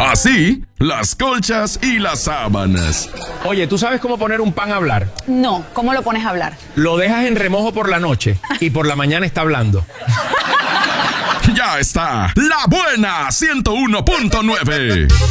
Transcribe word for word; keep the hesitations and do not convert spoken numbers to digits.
Así, las colchas y las sábanas. Oye, ¿tú sabes cómo poner un pan a hablar? No, ¿cómo lo pones a hablar? Lo dejas en remojo por la noche y por la mañana está hablando. Ya está, La Buena ciento uno punto nueve.